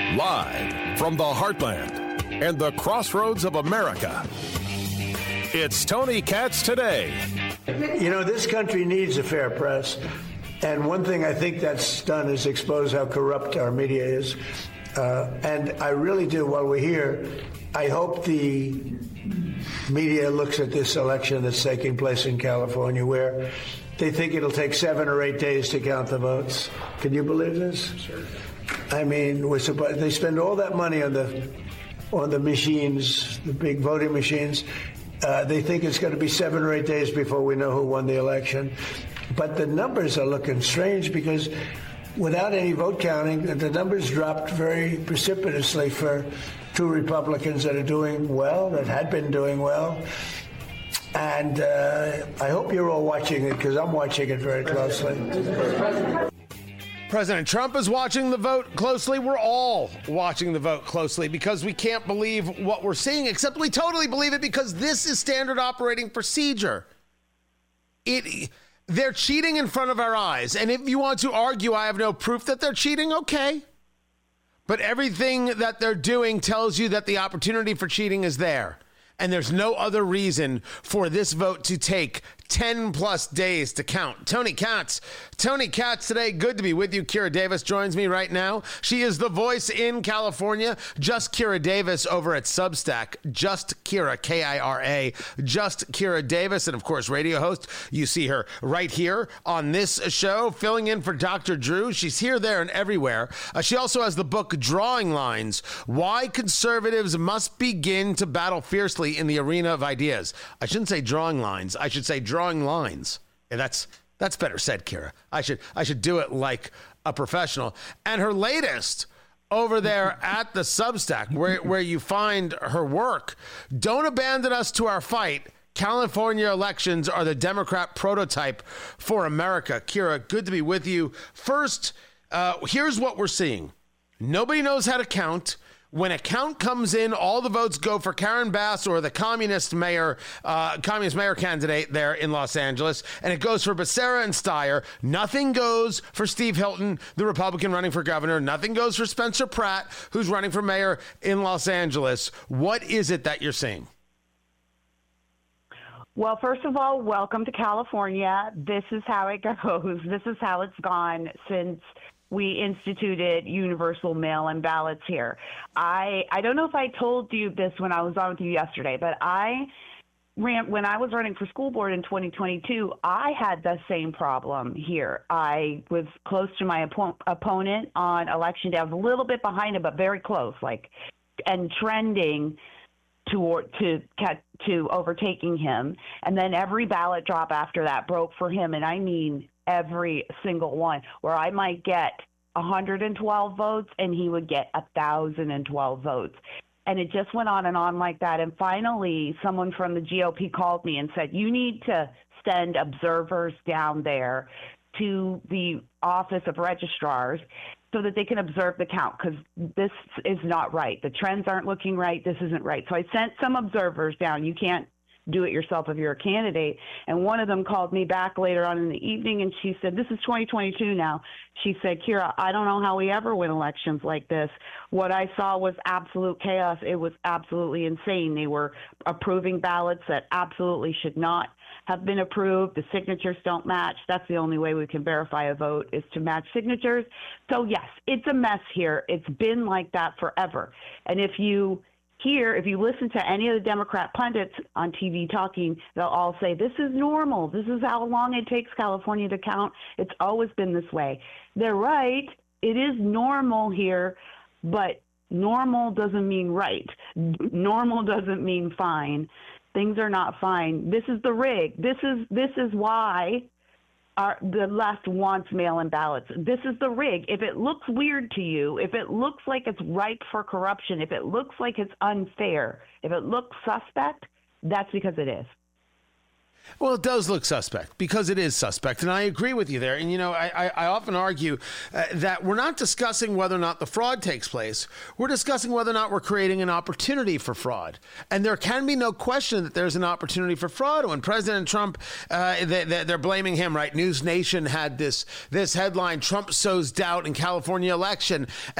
Live from the heartland and the crossroads of America, it's Tony Katz Today. You know, this country needs a fair press. And one thing I think that's done is expose how corrupt our media is. And I really do, while we're here, I hope the media looks at this election that's taking place in California, where they think it'll take 7 or 8 days to count the votes. Can you believe this? Sure. I mean, they spend all that money on the machines, the big voting machines. They think it's going to be 7 or 8 days before we know who won the election. But the numbers are looking strange because without any vote counting, the numbers dropped very precipitously for two Republicans that are doing well, that had been doing well. And I hope you're all watching it, because I'm watching it very closely. President Trump is watching the vote closely. We're all watching the vote closely because we can't believe what we're seeing, except we totally believe it because this is standard operating procedure. They're cheating in front of our eyes. And if you want to argue I have no proof that they're cheating, okay. But everything that they're doing tells you that the opportunity for cheating is there. And there's no other reason for this vote to take 10 plus days to count. Tony Katz Today. Good to be with you. Kira Davis joins me right now. She is the voice in California. Just Kira Davis over at Substack. Just Kira, K-I-R-A. Just Kira Davis. And of course, radio host. You see her right here on this show, filling in for Dr. Drew. She's here, there, and everywhere. She also has the book Drawing Lines: Why Conservatives Must Begin to Battle Fiercely in the Arena of Ideas. I shouldn't say drawing lines. I should say drawing lines. And that's better said, Kira. I should do it like a professional. And her latest over there at the Substack, where you find her work, Don't Abandon Us to Our Fight. California elections are the Democrat prototype for America. Kira, good to be with you. First, here's what we're seeing. Nobody knows how to count. When a count comes in, all the votes go for Karen Bass or the communist mayor candidate there in Los Angeles, and it goes for Becerra and Steyer. Nothing goes for Steve Hilton, the Republican running for governor. Nothing goes for Spencer Pratt, who's running for mayor in Los Angeles. What is it that you're seeing? Well, first of all, welcome to California. This is how it goes. This is how it's gone since we instituted universal mail-in ballots here. I don't know if I told you this when I was on with you yesterday, but when I was running for school board in 2022, I had the same problem here. I was close to my opponent on election day. I was a little bit behind him, but very close, and trending to overtaking him. And then every ballot drop after that broke for him, and I mean every single one, where I might get 112 votes and he would get 1,012 votes. And it just went on like that. And finally, someone from the GOP called me and said, you need to send observers down there to the Office of Registrars so that they can observe the count, because this is not right. The trends aren't looking right. This isn't right. So I sent some observers down. You can't do it yourself if you're a candidate. And one of them called me back later on in the evening, and she said, this is 2022 now. She said, Kira, I don't know how we ever win elections like this. What I saw was absolute chaos. It was absolutely insane. They were approving ballots that absolutely should not have been approved. The signatures don't match. That's the only way we can verify a vote, is to match signatures. So yes, it's a mess here. It's been like that forever. And if you listen to any of the Democrat pundits on TV talking, they'll all say, this is normal. This is how long it takes California to count. It's always been this way. They're right. It is normal here, but normal doesn't mean right. Normal doesn't mean fine. Things are not fine. This is the rig. This is why the left wants mail-in ballots. This is the rig. If it looks weird to you, if it looks like it's ripe for corruption, if it looks like it's unfair, if it looks suspect, that's because it is. Well, it does look suspect because it is suspect. And I agree with you there. And, you know, I often argue that we're not discussing whether or not the fraud takes place. We're discussing whether or not we're creating an opportunity for fraud. And there can be no question that there's an opportunity for fraud. When President Trump, they're blaming him, right? News Nation had this headline, Trump sows doubt in California election.